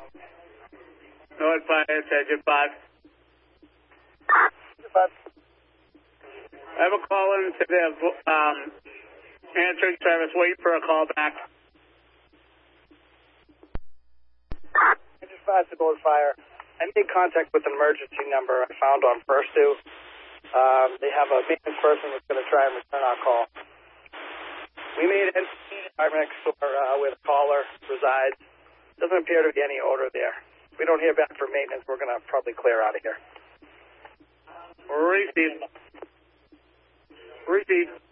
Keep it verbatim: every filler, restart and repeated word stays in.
North Fire, Engine five. Five. I have a call in to the um, answering service. Wait for a call back. Engine five to North Fire. I made contact with an emergency number I found on First Two. Um, they have a maintenance person that's going to try and return our call. We made it right next door uh, where the caller resides. Doesn't appear to be any odor there. If we don't hear back from maintenance, we're going to probably clear out of here. Receive. Receive.